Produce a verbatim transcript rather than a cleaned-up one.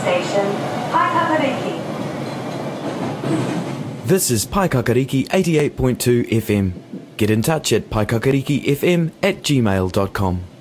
station, Paikakariki. This is Paikakariki eighty-eight point two F M. Get in touch at paikakariki f m at gmail dot com.